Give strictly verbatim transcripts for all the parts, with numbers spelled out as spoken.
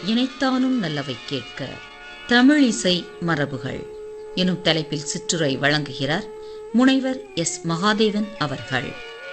இணைத்தானும் நல்லவை கேட்க தமிழ் இசை மரபுகள் எனும் தலைப்பில் சிற்றுரை வழங்குகிறார் முனைவர் எஸ் மகாதேவன் அவர்கள்.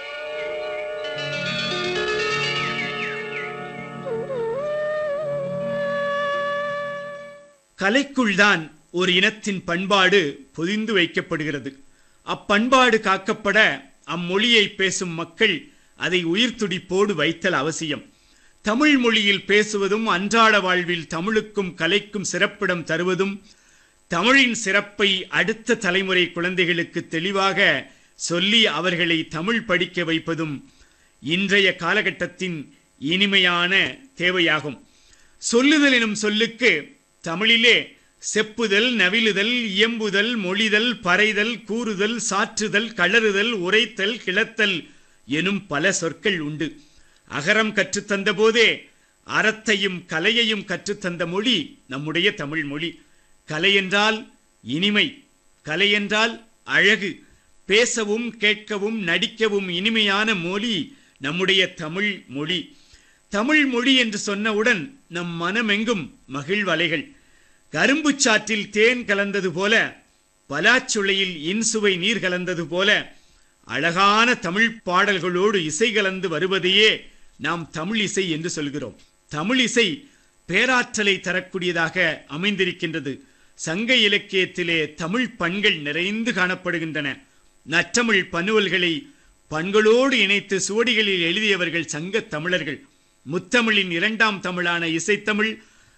கலைக்குள்தான் ஒரு இனத்தின் பண்பாடு பொதிந்து வைக்கப்படுகிறது. அப்பண்பாடு காக்கப்பட அம்மொழியை பேசும் மக்கள் அதை உயிர் துடிப்போடு வைத்தல் அவசியம். தமிழ் மொழியில் பேசுவதும் அன்றாட வாழ்வில் தமிழுக்கும் கலைக்கும் சிறப்பிடம் தருவதும் தமிழின் சிறப்பை அடுத்த தலைமுறை குழந்தைகளுக்கு தெளிவாக சொல்லி அவர்களை தமிழ் படிக்க வைப்பதும் இன்றைய காலகட்டத்தின் இனிமையான தேவையாகும். சொல்லுதல் எனும் சொல்லுக்கு தமிழிலே செப்புதல், நவிலுதல், இயம்புதல், மொழிதல், பறைதல், கூறுதல், சாற்றுதல், கலறுதல், உரைத்தல், கிளத்தல் எனும் பல சொற்கள் உண்டு. அகரம் கற்றுத்தந்த போதே அறத்தையும் கலையையும் கற்றுத்தந்த மொழி நம்முடைய தமிழ் மொழி. கலை என்றால் இனிமை, கலை என்றால் அழகு, பேசவும் கேட்கவும் நடிக்கவும் இனிமையான மொழி நம்முடைய தமிழ் மொழி. தமிழ் மொழி என்று சொன்னவுடன் நம் மனமெங்கும் மகிழ்வலைகள். கரும்பு சாற்றில் தேன் கலந்தது போல, பலாச்சுளையில் இன்சுவை நீர் கலந்தது போல அழகான தமிழ் பாடல்களோடு இசை கலந்து வருவதையே நாம் தமிழ் இசை என்று சொல்கிறோம். தமிழ் இசை பேராற்றலை தரக்கூடியதாக அமைந்திருக்கின்றது. சங்க இலக்கியத்திலே தமிழ் பண்கள் நிறைந்து காணப்படுகின்றன. நற்றமிழ் பன்னுவல்களை பண்களோடு இணைத்து சுவடிகளில் எழுதியவர்கள் சங்க தமிழர்கள். முத்தமிழின் இரண்டாம் தமிழான இசைத்தமிழ்